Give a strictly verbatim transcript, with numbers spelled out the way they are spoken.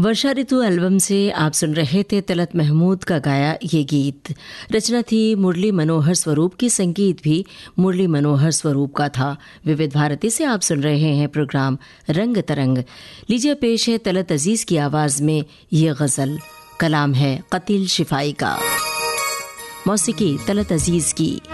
वर्षा ऋतु album से आप सुन रहे थे तलत महमूद का गाया ये गीत। रचना थी मुरली मनोहर स्वरूप की, संगीत भी मुरली मनोहर स्वरूप का था। विविध भारती से आप सुन रहे हैं प्रोग्राम रंग तरंग। लीजिए पेश है तलत अजीज की आवाज़ में ये गज़ल। कलाम है कतील शिफाई का, मौसीकी तलत अजीज की।